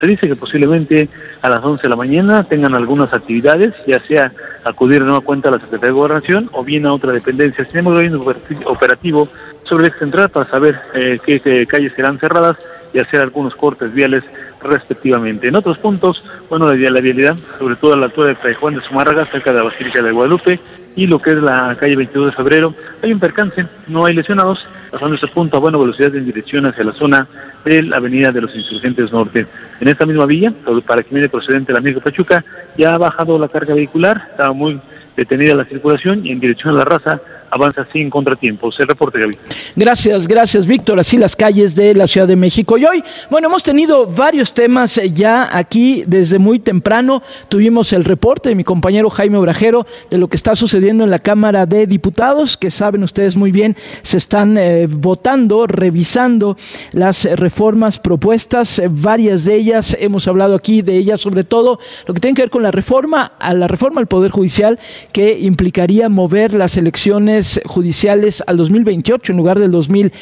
Se dice que posiblemente a las 11 de la mañana tengan algunas actividades, ya sea acudir de nueva cuenta a la Secretaría de Gobernación o bien a otra dependencia. Sin embargo, hay un operativo sobre el central para saber qué calles serán cerradas y hacer algunos cortes viales respectivamente. En otros puntos, bueno, la vialidad, sobre todo a la altura de Fray Juan de Zumárraga, cerca de la Basílica de Guadalupe, y lo que es la calle 22 de febrero, hay un percance, no hay lesionados, pasando este punto a buena velocidad en dirección hacia la zona de la avenida de los Insurgentes Norte. En esta misma vía, para quien viene procedente de la Amigo Pachuca, ya ha bajado la carga vehicular, estaba muy detenida la circulación y en dirección a La Raza avanza sin contratiempos. El reporte, Gaby. Gracias, Víctor. Así las calles de la Ciudad de México. Y hoy, bueno, hemos tenido varios temas ya aquí desde muy temprano. Tuvimos el reporte de mi compañero Jaime Obrajero de lo que está sucediendo en la Cámara de Diputados, que saben ustedes muy bien, se están votando, revisando las reformas propuestas, varias de ellas, hemos hablado aquí de ellas, sobre todo lo que tiene que ver con la reforma al Poder Judicial, que implicaría mover las elecciones judiciales al 2028 en lugar del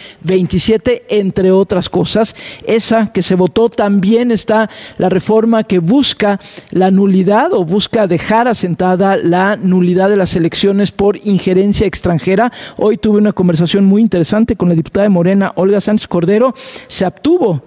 2027, entre otras cosas. Esa que se votó, también está la reforma que busca la nulidad o busca dejar asentada la nulidad de las elecciones por injerencia extranjera. Hoy tuve una conversación muy interesante con la diputada de Morena, Olga Sánchez Cordero. Se abstuvo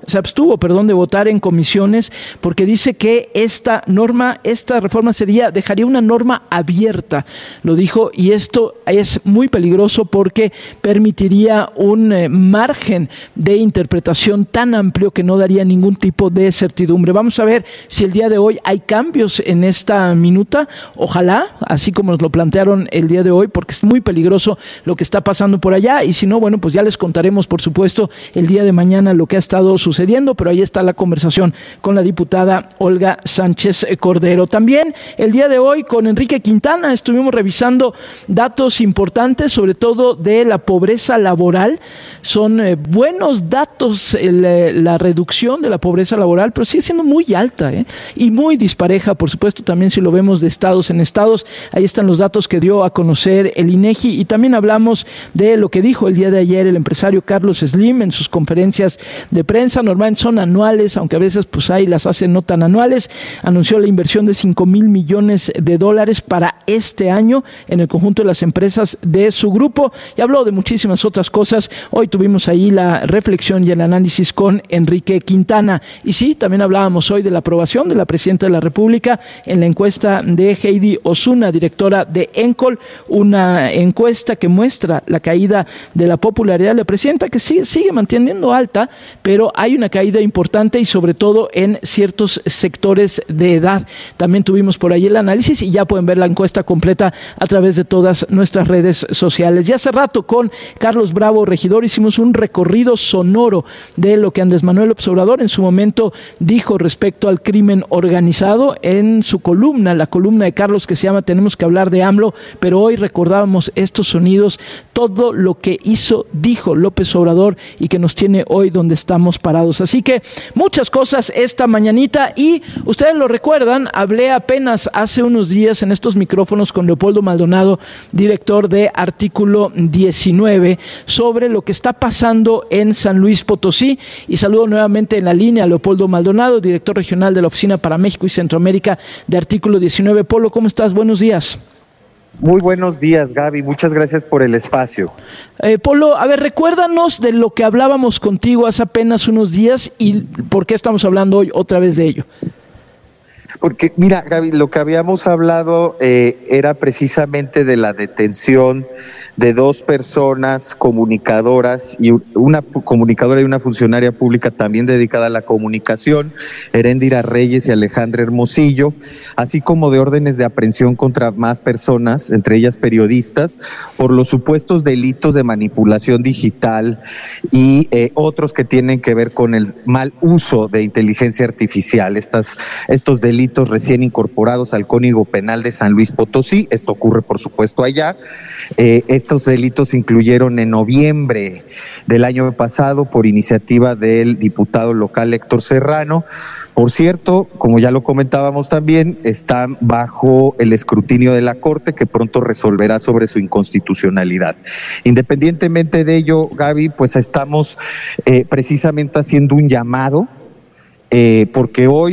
de votar en comisiones porque dice que esta reforma dejaría una norma abierta, lo dijo, y esto es muy peligroso porque permitiría un margen de interpretación tan amplio que no daría ningún tipo de certidumbre. Vamos a ver si el día de hoy hay cambios en esta minuta, ojalá, así como nos lo plantearon el día de hoy, porque es muy peligroso lo que está pasando por allá, y si no, bueno, pues ya les contaremos, por supuesto, el día de mañana lo que ha estado sucediendo, pero ahí está la conversación con la diputada Olga Sánchez Cordero. También el día de hoy con Enrique Quintana estuvimos revisando datos importantes, sobre todo de la pobreza laboral. Son buenos datos la reducción de la pobreza laboral, pero sigue siendo muy alta y muy dispareja, por supuesto, también si lo vemos de estados en estados. Ahí están los datos que dio a conocer el INEGI, y también hablamos de lo que dijo el día de ayer el empresario Carlos Slim en sus conferencias de prensa. Normalmente son anuales, aunque a veces pues ahí las hacen no tan anuales. Anunció la inversión de $5,000 millones para este año en el conjunto de las empresas de su grupo, y habló de muchísimas otras cosas. Hoy tuvimos ahí la reflexión y el análisis con Enrique Quintana. Y sí, también hablábamos hoy de la aprobación de la Presidenta de la República en la encuesta de Heidi Osuna, directora de ENCOL, una encuesta que muestra la caída de la popularidad de la Presidenta, que sigue manteniendo alta, pero hay una caída importante y sobre todo en ciertos sectores de edad. También tuvimos por ahí el análisis y ya pueden ver la encuesta completa a través de todas nuestras redes sociales. Ya hace rato con Carlos Bravo, regidor, hicimos un recorrido sonoro de lo que Andrés Manuel López Obrador en su momento dijo respecto al crimen organizado en su columna, la columna de Carlos que se llama Tenemos que hablar de AMLO, pero hoy recordábamos estos sonidos, todo lo que dijo López Obrador y que nos tiene hoy donde estamos parados. Así que muchas cosas esta mañanita, y ustedes lo recuerdan, hablé apenas hace unos días en estos micrófonos con Leopoldo Maldonado, director de Artículo 19, sobre lo que está pasando en San Luis Potosí, y saludo nuevamente en la línea a Leopoldo Maldonado, director regional de la Oficina para México y Centroamérica de Artículo 19. Polo, ¿cómo estás? Buenos días. Muy buenos días, Gaby. Muchas gracias por el espacio. Polo, a ver, recuérdanos de lo que hablábamos contigo hace apenas unos días y por qué estamos hablando hoy otra vez de ello. Porque, mira, Gaby, lo que habíamos hablado era precisamente de la detención de dos personas comunicadoras, y una comunicadora y una funcionaria pública también dedicada a la comunicación, Heréndira Reyes y Alejandra Hermosillo, así como de órdenes de aprehensión contra más personas, entre ellas periodistas, por los supuestos delitos de manipulación digital y otros que tienen que ver con el mal uso de inteligencia artificial. Estos delitos recién incorporados al Código Penal de San Luis Potosí. Esto ocurre, por supuesto, allá. Estos delitos se incluyeron en noviembre del año pasado por iniciativa del diputado local Héctor Serrano. Por cierto, como ya lo comentábamos también, están bajo el escrutinio de la Corte, que pronto resolverá sobre su inconstitucionalidad. Independientemente de ello, Gaby, pues estamos precisamente haciendo un llamado porque hoy